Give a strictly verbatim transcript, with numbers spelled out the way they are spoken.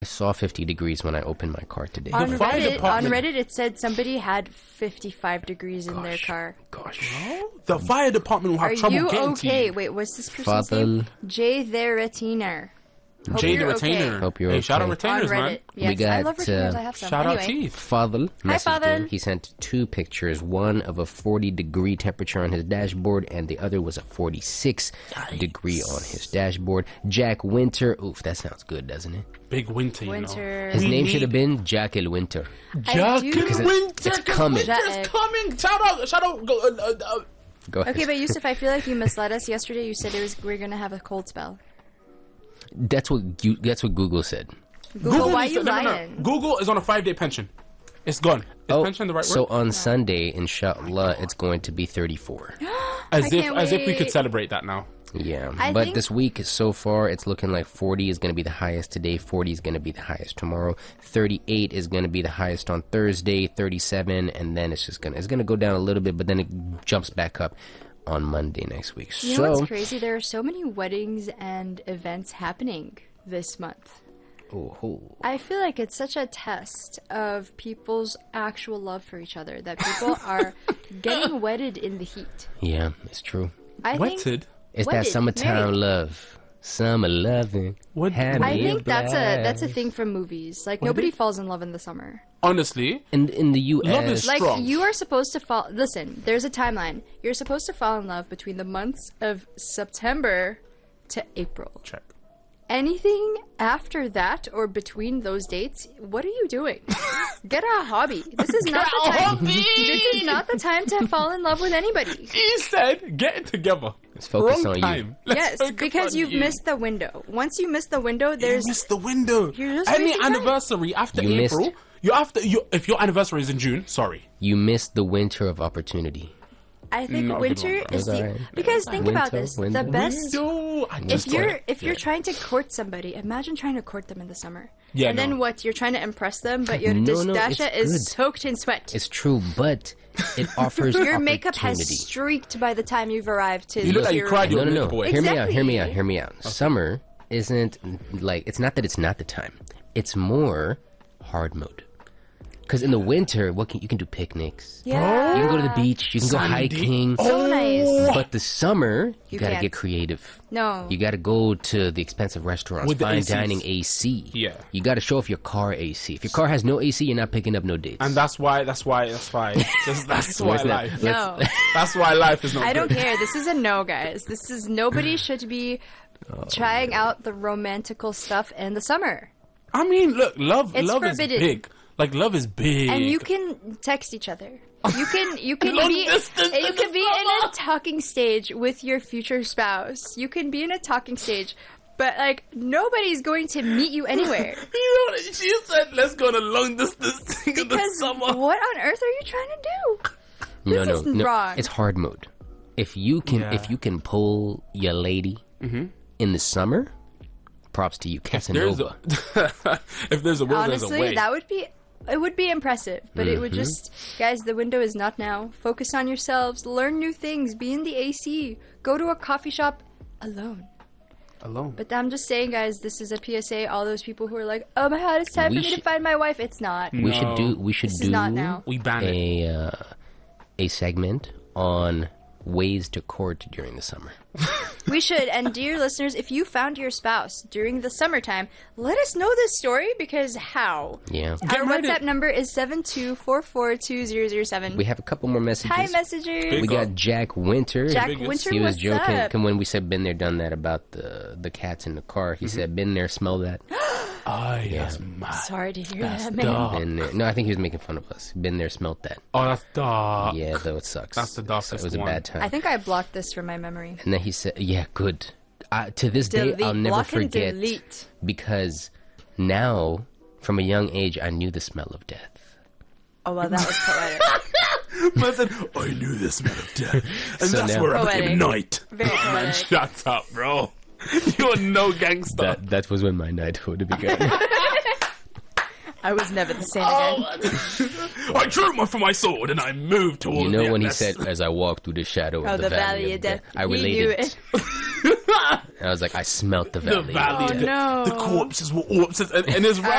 I saw fifty degrees when I opened my car today. On The fire Reddit, on department- Reddit, it said somebody had fifty-five degrees in their car. Gosh. The fire department will have Are trouble you getting to okay? you. Wait, what's this person's Fadl. name? Jay the Retainer. Hope Jay the you're Retainer. okay. Hope you're hey, okay. shout out On retainers, Reddit. man. Yes, We got, I love retainers. uh, I have some. Shout out anyway. Teeth. Fadl messaged Fadl. him. He sent two pictures, one of a forty degree temperature on his dashboard, and the other was a forty-six degree on his dashboard. Jack Winter. Oof, that sounds good, doesn't it? Big winter, you know. Winter. His We name need- should have been Jack El Winter. Jack do- and Because it- winter. it's 'cause coming. Winter's Jack- coming. Shout out, shout out. Go, uh, uh, uh, Go ahead. Okay, but Yusuf, I feel like you misled us yesterday. You said it was we are gonna have a cold spell. That's what you, that's what Google said. Google, why needs you to- no, no, no. lying? Google is on a five day pension. It's gone. Is Oh, pension the right so word? on Sunday, inshallah, it's going to be thirty-four. As I if can't as if we could wait. celebrate that now. Yeah, I but think- this week so far, it's looking like forty is going to be the highest today. forty is going to be the highest tomorrow. thirty-eight is going to be the highest on Thursday. thirty-seven, and then it's just gonna it's gonna go down a little bit, but then it jumps back up on Monday next week. You so, know what's crazy? There are so many weddings and events happening this month. oh, oh. I feel like it's such a test of people's actual love for each other that people are getting wedded in the heat. Yeah, it's true. I think Wetted. It's Wedded, that summertime married. love, summer loving. What- have I me think that's a that's a blast. thing from movies. Like nobody falls in love in the summer. Honestly, In in the U S. Love is Like Strong. you are supposed to fall. Listen, there's a timeline. You're supposed to fall in love between the months of September to April. check. Anything after that or between those dates, what are you doing? Get a hobby. This is not Get the a time. hobby! This is not the time to fall in love with anybody. He said, "Get it together." Let's focus Wrong on you. time. Let's Yes, focus because on you've you. missed the window. Once you miss the window, You there's missed the window. You're just Any wasting time. anniversary after You April, missed- you after you if your anniversary is in June. Sorry, You missed the winter of opportunity. I think Not a good winter one, bro. is That's the alright. because think about Winter, this. winter. The best Window. I if just got you're it. if you're Yeah. trying to court somebody, imagine trying to court them in the summer. Yeah, and then no. what? You're trying to impress them, but your No, no, dasha it's is good. soaked in sweat. It's true, but it offers Your makeup has opportunity. streaked by the time you've arrived to. You look like you your- cried No, your no, no. makeup away. Hear me out. Hear me out. Exactly. Hear me out. Summer isn't like it's not that it's not the time. It's more hard mode. Because in the winter, what can you can do picnics. Yeah. You can go to the beach. You can go Sandy. hiking. So nice. But the summer, you, You gotta can't. get creative. No. You gotta go to the expensive restaurants, With the fine A Cs. dining, A C. Yeah. You gotta show off your car A C. If your car has no A C, you're not picking up no dates. And that's why. That's why. That's why. That's, that's why Let's not- life. No. That's why life is not. I don't good. care. This is a no, guys. This is nobody should be Oh, trying out the romantical stuff in the summer. I mean, look, love. It's love forbidden. is big. Like love is big. And you can text each other. You can you can Long be distance you in can the be in a summer. talking stage with your future spouse. You can be in a talking stage, but like nobody's going to meet you anywhere. You know, she said, "Let's go to long distance thing in the Because summer." what on earth are you trying to do? no, this no, is no. wrong. It's hard mode. If you can, Yeah. if you can pull your lady in the summer, props to you, There's Casanova. a, if there's a will, there's a Honestly, way. that would be it would be impressive, but it Mm-hmm. would just guys, the window is not now. Focus on yourselves, learn new things, be in the A C, go to a coffee shop alone. Alone. But I'm just saying, guys, this is a P S A. All those people who are like, "Oh my God, it's time We for me to should- find my wife." It's not. we should do. We should This do is not now. We ban it. a uh, a segment on ways to court during the summer. We should. And dear listeners, if you found your spouse during the summertime, let us know this story because how? Yeah, Our ready. WhatsApp number is seven two four four two zero zero seven. we have a couple more messages. Hi, messengers. We got Jack Winter. Jack Biggest. Winter, He was what's joking up? come when we said been there, done that about the the cats in the car. He said been there, smell that. Oh, that's mad. Sorry to hear That's that, man. dark. Been there. No, I think he was making fun of us. Been there, smelt that. Oh, that's dark. Yeah, though it sucks. That's the darkest It was a one. bad time. I think I blocked this from my memory. And then he said, "Yeah, good." I, to this day, Delete, I'll never block and forget delete. because now, from a young age, I knew the smell of death. Oh, well, that was poetic. Man said, I knew the smell of death. And So that's now- where I Poetic. became night. Very Man, poetic. shut up, bro. You're no gangster. That that was when my knighthood began. I was never the same Oh, again. I drew my for my sword and I moved towards You know the when he abyss. said, "As I walk through the shadow Oh, of the, valley, of death," I He related knew it. it. And I was like, I smelt the The valley. valley. Oh, the, no. the corpses were corpses. And, and it's right.